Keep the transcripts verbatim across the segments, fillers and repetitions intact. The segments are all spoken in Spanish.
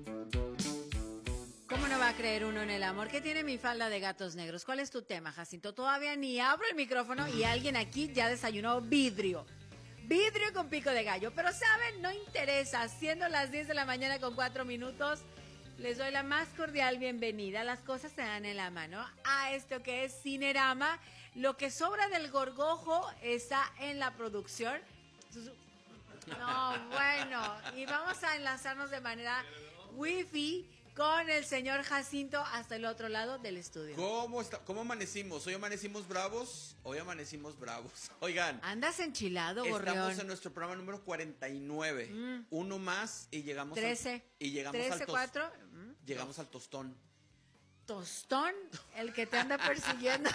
¿Cómo no va a creer uno en el amor? ¿Qué tiene mi falda de gatos negros? ¿Cuál es tu tema, Jacinto? Todavía ni abro el micrófono y alguien aquí ya desayunó vidrio. Vidrio con pico de gallo. Pero, ¿saben? No interesa. Siendo las diez de la mañana con cuatro minutos, les doy la más cordial bienvenida. Las cosas se dan en la mano a esto que es Cinerama. Lo que sobra del gorgojo está en la producción. No, bueno. Y vamos a enlazarnos de manera wifi con el señor Jacinto hasta el otro lado del estudio. ¿Cómo está? ¿Cómo amanecimos? ¿Hoy amanecimos bravos? Hoy amanecimos bravos. Oigan. ¿Andas enchilado, gorrión? Estamos en nuestro programa número cuarenta y nueve. Mm. Uno más y llegamos trece. Al, y llegamos trece, al tos, cuatro. Llegamos al tostón. ¿Tostón? El que te anda persiguiendo.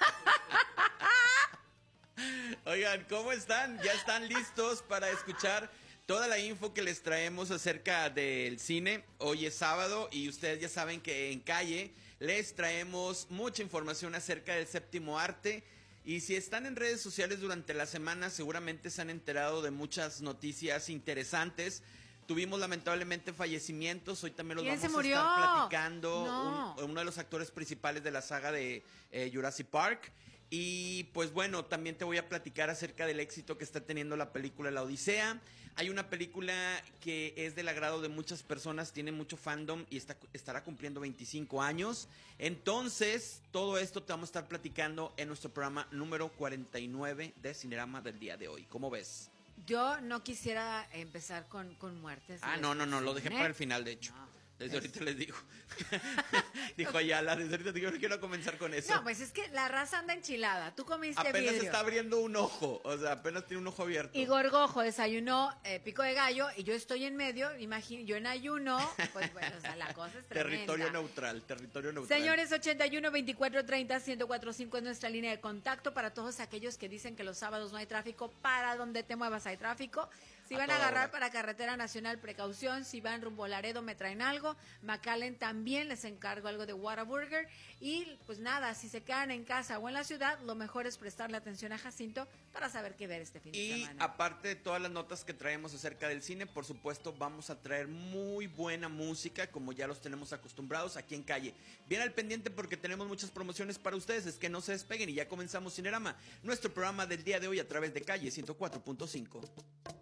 Oigan, ¿cómo están? ¿Ya están listos para escuchar toda la info que les traemos acerca del cine? Hoy es sábado y ustedes ya saben que en Calle les traemos mucha información acerca del séptimo arte. Y si están en redes sociales durante la semana, seguramente se han enterado de muchas noticias interesantes. Tuvimos lamentablemente fallecimientos, hoy también los vamos a murió? estar platicando. No. Un, uno de los actores principales de la saga de eh, Jurassic Park. Y pues bueno, también te voy a platicar acerca del éxito que está teniendo la película La Odisea. Hay una película que es del agrado de muchas personas, tiene mucho fandom y está, estará cumpliendo veinticinco años. Entonces, todo esto te vamos a estar platicando en nuestro programa número cuarenta y nueve de Cinerama del día de hoy. ¿Cómo ves? Yo no quisiera empezar con, con muertes. Ah, no, no, no, lo dejé para el final, de hecho. No. Desde ahorita les digo. Dijo Ayala, desde ahorita digo, no quiero comenzar con eso. No, pues es que la raza anda enchilada. Tú comiste apenas vidrio. Está abriendo un ojo, o sea, apenas tiene un ojo abierto. Y Gorgojo desayunó eh, pico de gallo y yo estoy en medio, imagino, yo en ayuno, pues bueno, o sea, la cosa es tremenda. Territorio neutral, territorio neutral. Señores, ochenta y uno, veinticuatro, treinta, ciento cuatro cinco es nuestra línea de contacto para todos aquellos que dicen que los sábados no hay tráfico. Para donde te muevas hay tráfico. Si van a agarrar para carretera nacional, precaución. Si van rumbo a Laredo, me traen algo. McAllen también les encargo algo de Whataburger. Y pues nada, si se quedan en casa o en la ciudad, lo mejor es prestarle atención a Jacinto para saber qué ver este fin de semana. Y aparte de todas las notas que traemos acerca del cine, por supuesto vamos a traer muy buena música, como ya los tenemos acostumbrados aquí en Calle. Bien al pendiente porque tenemos muchas promociones para ustedes, es que no se despeguen y ya comenzamos Cinerama, nuestro programa del día de hoy a través de Calle ciento cuatro punto cinco.